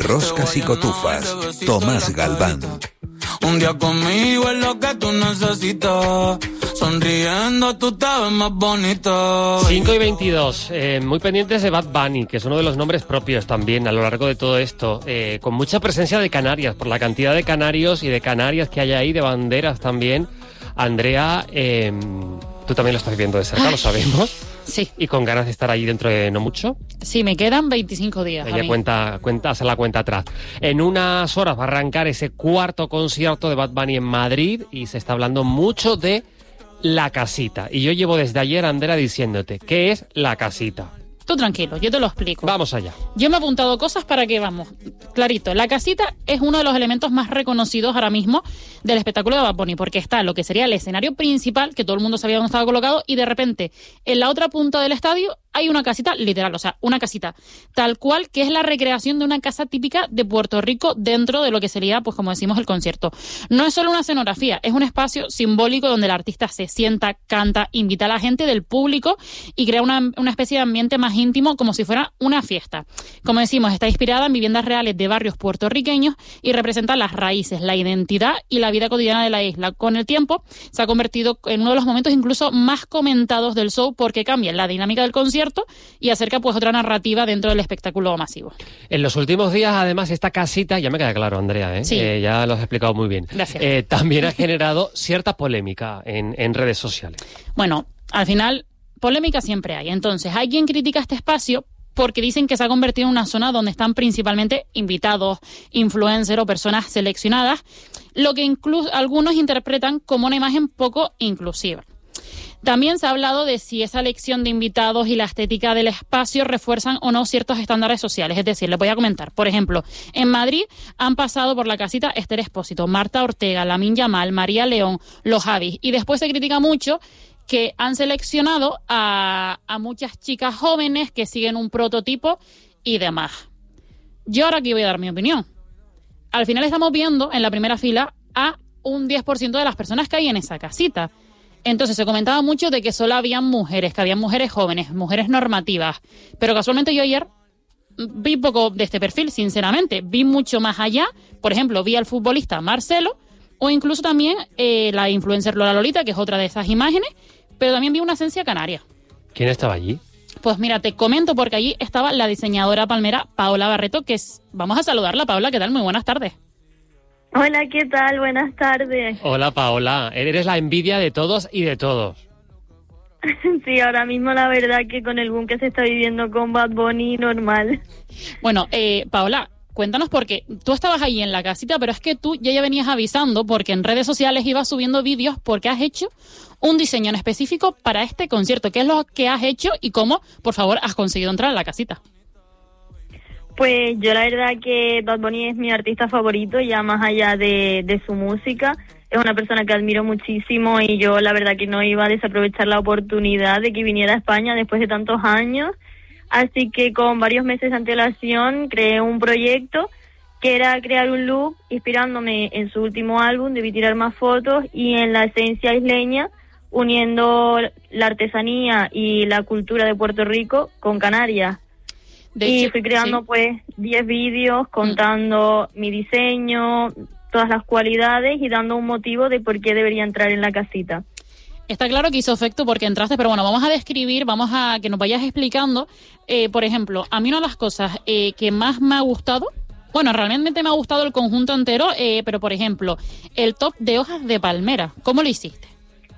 Roscas y Cotufas, Tomás Galván. Un día conmigo es lo que tú necesitas. Sonriendo tú te ves más bonito. 5:22, muy pendientes de Bad Bunny, que es uno de los nombres propios también a lo largo de todo esto, con mucha presencia de Canarias, por la cantidad de canarios y de canarias que hay ahí, de banderas también. Andrea, tú también lo estás viendo de cerca, lo sabemos. Sí. Y con ganas de estar allí dentro de no mucho. Sí, me quedan 25 días. Ella hace la cuenta atrás. En unas horas va a arrancar ese cuarto concierto de Bad Bunny en Madrid y se está hablando mucho de La Casita. Y yo llevo desde ayer, Andrea, diciéndote, ¿qué es La Casita? Tú tranquilo, yo te lo explico. Vamos allá. Yo me he apuntado cosas para que vamos. Clarito, La Casita es uno de los elementos más reconocidos ahora mismo del espectáculo de Bad Bunny, porque está lo que sería el escenario principal, que todo el mundo sabía dónde estaba colocado, y de repente, en la otra punta del estadio, hay una casita literal, o sea, una casita tal cual, que es la recreación de una casa típica de Puerto Rico dentro de lo que sería, pues como decimos, el concierto. No es solo una escenografía, es un espacio simbólico donde el artista se sienta, canta, invita a la gente del público y crea una especie de ambiente más íntimo, como si fuera una fiesta. Como decimos, está inspirada en viviendas reales de barrios puertorriqueños y representa las raíces, la identidad y la vida cotidiana de la isla. Con el tiempo se ha convertido en uno de los momentos incluso más comentados del show, porque cambia la dinámica del concierto y acerca pues otra narrativa dentro del espectáculo masivo. En los últimos días, además, esta casita, ya me queda claro, Andrea, Sí. Ya lo has explicado muy bien. Gracias. También ha generado cierta polémica en redes sociales. Bueno, al final, polémica siempre hay. Entonces, hay quien critica este espacio porque dicen que se ha convertido en una zona donde están principalmente invitados, influencers o personas seleccionadas, lo que incluso algunos interpretan como una imagen poco inclusiva. También se ha hablado de si esa elección de invitados y la estética del espacio refuerzan o no ciertos estándares sociales. Es decir, les voy a comentar. Por ejemplo, en Madrid han pasado por la casita Esther Expósito, Marta Ortega, Lamine Yamal, María León, los Javis. Y después se critica mucho que han seleccionado a muchas chicas jóvenes que siguen un prototipo y demás. Yo ahora aquí voy a dar mi opinión. Al final estamos viendo en la primera fila a un 10% de las personas que hay en esa casita. Entonces se comentaba mucho de que solo habían mujeres, que habían mujeres jóvenes, mujeres normativas. Pero casualmente yo ayer vi poco de este perfil, sinceramente. Vi mucho más allá. Por ejemplo, vi al futbolista Marcelo o incluso también la influencer Lola Lolita, que es otra de esas imágenes. Pero también vi una esencia canaria. ¿Quién estaba allí? Pues mira, te comento porque allí estaba la diseñadora palmera Paola Barreto, que es... Vamos a saludarla, Paola, ¿qué tal? Muy buenas tardes. Hola, ¿qué tal? Buenas tardes. Hola, Paola. Eres la envidia de todos y de todos. Sí, ahora mismo la verdad que con el boom que se está viviendo con Bad Bunny, normal. Bueno, Paola, cuéntanos, porque tú estabas ahí en la casita, pero es que tú ya venías avisando porque en redes sociales ibas subiendo vídeos porque has hecho un diseño en específico para este concierto. ¿Qué es lo que has hecho y cómo, por favor, has conseguido entrar a la casita? Pues yo la verdad que Bad Bunny es mi artista favorito, ya más allá de su música. Es una persona que admiro muchísimo y yo la verdad que no iba a desaprovechar la oportunidad de que viniera a España después de tantos años. Así que con varios meses de antelación creé un proyecto que era crear un look inspirándome en su último álbum, Debí tirar más fotos, y en la esencia isleña, uniendo la artesanía y la cultura de Puerto Rico con Canarias. Y fui creando pues 10 vídeos contando mi diseño, todas las cualidades y dando un motivo de por qué debería entrar en la casita. Está claro que hizo efecto porque entraste, pero bueno, vamos a describir, vamos a que nos vayas explicando. Por ejemplo, a mí una de las cosas que más me ha gustado, bueno, realmente me ha gustado el conjunto entero, pero por ejemplo, el top de hojas de palmera, ¿cómo lo hiciste?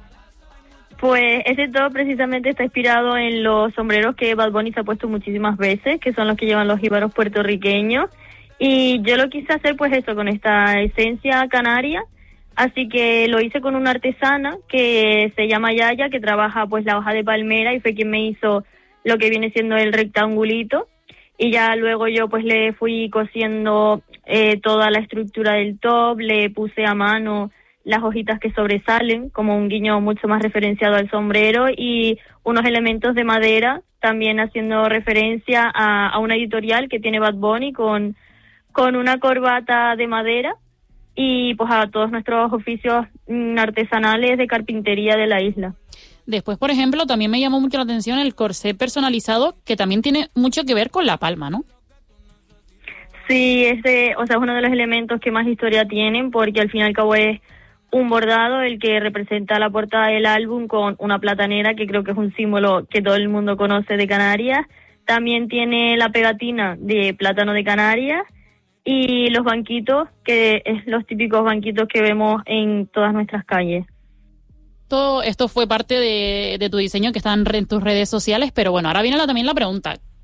Pues ese top precisamente está inspirado en los sombreros que Bad Bunny se ha puesto muchísimas veces, que son los que llevan los jíbaros puertorriqueños, y yo lo quise hacer pues eso, con esta esencia canaria, así que lo hice con una artesana que se llama Yaya, que trabaja pues la hoja de palmera, y fue quien me hizo lo que viene siendo el rectangulito, y ya luego yo pues le fui cosiendo toda la estructura del top, le puse a mano las hojitas que sobresalen, como un guiño mucho más referenciado al sombrero, y unos elementos de madera, también haciendo referencia a una editorial que tiene Bad Bunny con una corbata de madera, y pues a todos nuestros oficios artesanales de carpintería de la isla. Después, por ejemplo, también me llamó mucho la atención el corsé personalizado, que también tiene mucho que ver con la palma, ¿no? Sí, o sea, es uno de los elementos que más historia tienen, porque al fin y al cabo es un bordado el que representa la portada del álbum con una platanera, que creo que es un símbolo que todo el mundo conoce de Canarias. También tiene la pegatina de plátano de Canarias y los banquitos, que es los típicos banquitos que vemos en todas nuestras calles. Todo esto fue parte de tu diseño que está en tus redes sociales, pero bueno, ahora viene también la pregunta.